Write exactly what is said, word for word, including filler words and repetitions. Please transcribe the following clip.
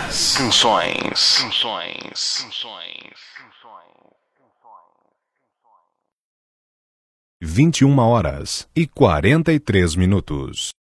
Canções. Canções. Canções. Canções. vinte e uma horas e quarenta e três minutos.